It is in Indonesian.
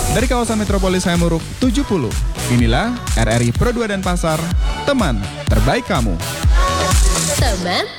Dari kawasan Metropolis Hayamuruk 70, inilah RRI Pro 2 Denpasar, teman terbaik kamu. Teman